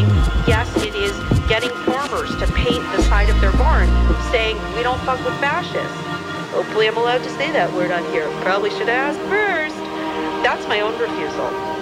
saying, yes, it is getting farmers to paint the side of their barn saying, we don't fuck with fascists. Hopefully I'm allowed to say that word on here. Probably should have asked first. That's my own refusal.